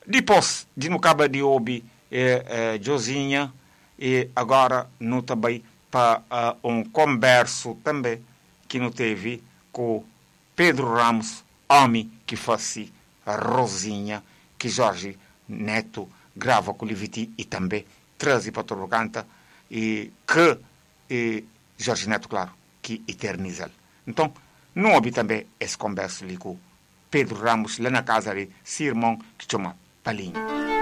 Depois de no cabo de ouvir Josinha, e agora não também para converso também que não teve com Pedro Ramos, homem que faz a Rosinha, que Jorge Neto grava com o Liviti e também traz para todo canta e que Jorge Neto, claro, que eterniza. Então, não houve também esse converso ali com Pedro Ramos, lá na casa de seu irmão, que chama Palinho.